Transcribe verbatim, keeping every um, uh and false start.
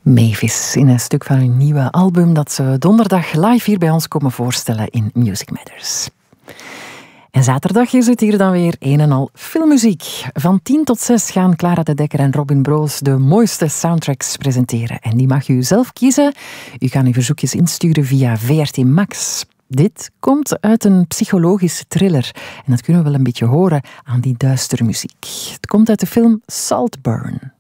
Mavis in een stuk van hun nieuwe album dat ze donderdag live hier bij ons komen voorstellen in Music Matters. En zaterdag is het hier dan weer een en al filmmuziek. Van tien tot zes gaan Clara de Dekker en Robin Broos de mooiste soundtracks presenteren. En die mag u zelf kiezen. U kan uw verzoekjes insturen via V R T Max. Dit komt uit een psychologische thriller. En dat kunnen we wel een beetje horen aan die duistere muziek. Het komt uit de film Saltburn.